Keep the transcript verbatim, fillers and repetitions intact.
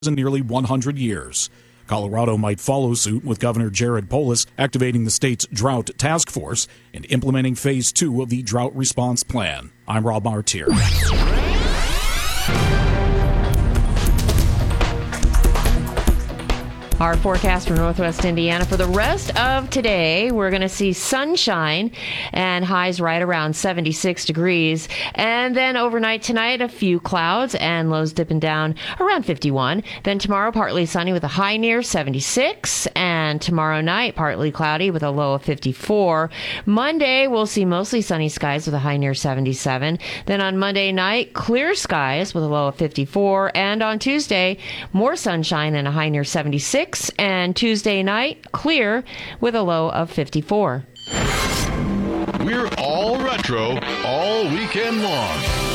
in nearly one hundred years. Colorado might follow suit, with Governor Jared Polis activating the state's drought task force and implementing phase two of the drought response plan. I'm Rob Martier. Our forecast for Northwest Indiana for the rest of today, we're going to see sunshine and highs right around seventy-six degrees. And then overnight tonight, a few clouds and lows dipping down around fifty-one. Then tomorrow, partly sunny with a high near seventy-six. And tomorrow night, partly cloudy with a low of fifty-four. Monday, we'll see mostly sunny skies with a high near seventy-seven. Then on Monday night, clear skies with a low of fifty-four. And on Tuesday, more sunshine and a high near seventy-six. And Tuesday night, clear with a low of fifty-four. We're all retro all weekend long.